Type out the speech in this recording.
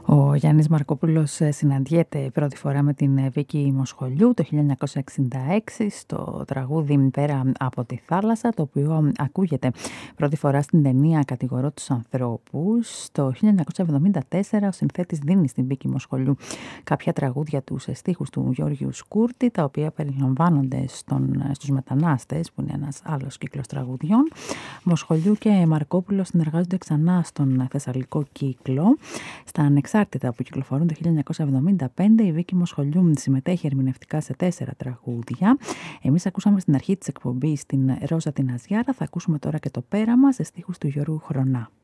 Ο Γιάννης Μαρκόπουλος συναντιέται πρώτη φορά με την Βίκη Μοσχολιού το 1966 στο τραγούδι «Πέρα από τη θάλασσα», το οποίο ακούγεται πρώτη φορά στην ταινία «Κατηγορώ τους ανθρώπους». Το 1974 ο συνθέτης δίνει στην Βίκη Μοσχολιού κάποια τραγούδια του σε στίχους του Γιώργιου Σκούρτη, τα οποία περιλαμβάνονται στους Μετανάστες, που είναι ένας άλλος κύκλος τραγουδιών. Μοσχολιού και Μαρκόπουλος συνεργάζονται ξανά στον Θεσσαλικό κύκλο. Στα Ανεξάρτητα που κυκλοφορούν το 1975, η Βίκη Μοσχολιού συμμετέχει ερμηνευτικά σε 4 τραγούδια. Εμείς ακούσαμε στην αρχή της εκπομπής την Ρόζα την Αζιάρα, θα ακούσουμε τώρα και το Πέραμα σε στίχους του Γιώργου Χρονά.